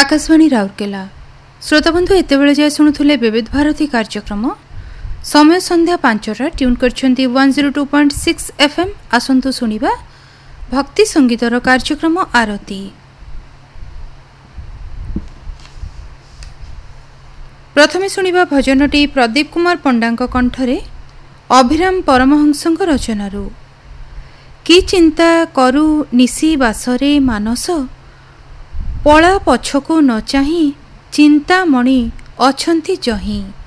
आकाशवाणी राउरकेला श्रोताबंधु एतेबेले जाए शुणुले विविध भारती कार्यक्रम समय संध्या 5टा ट्यून करछंती 102.6 FM। आसंतु सुनिबा भक्ति संगीतर कार्यक्रम आरती। प्रथमे सुनिबा भजनटी प्रदीप कुमार पंडांक कंठरे अभिराम परमहंसंक रचनारू। कि चिंता करू निसी बासरे मानस, पला पछकु न चाही चिंतामणि अछंती जहीं।